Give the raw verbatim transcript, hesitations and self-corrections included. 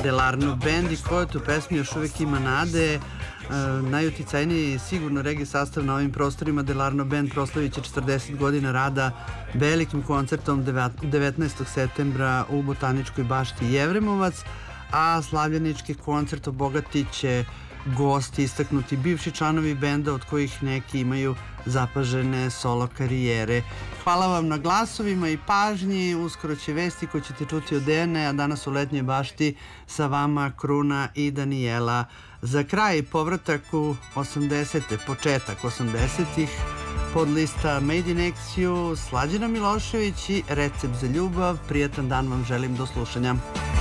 Delarno Band i ko je tu pesmi još uvijek ima nade. Najuticajniji sigurno reggae sastav na ovim prostorima. Delarno Band proslavit će četrdeset godina rada velikim koncertom devetnaestog septembra u Botaničkoj bašti Jevremovac, a slavljenički koncert obogatit će gosti, istaknuti bivši članovi benda od kojih neki imaju zapažene solo karijere. Hvala vam na glasovima i pažnji. Uskoro će vesti koje ćete čuti od Dejane, a danas u Letnjoj bašti sa vama Kruna i Danijela. Za kraj povratak u osamdesete, početak osamdesetih, pod lista Made in X U, Slađana Milošević i Recept za ljubav. Prijatan dan vam želim, do slušanja.